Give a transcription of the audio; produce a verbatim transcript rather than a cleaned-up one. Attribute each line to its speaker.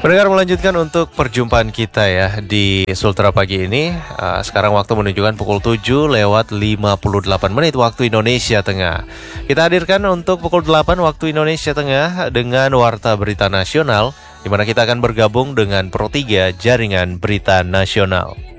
Speaker 1: Pendengar, melanjutkan untuk perjumpaan kita ya di Sultra pagi ini. Uh, sekarang waktu menunjukkan pukul tujuh lewat lima puluh delapan menit waktu Indonesia Tengah. Kita hadirkan untuk pukul delapan waktu Indonesia Tengah dengan Warta Berita Nasional, di mana kita akan bergabung dengan Pro tiga Jaringan Berita Nasional.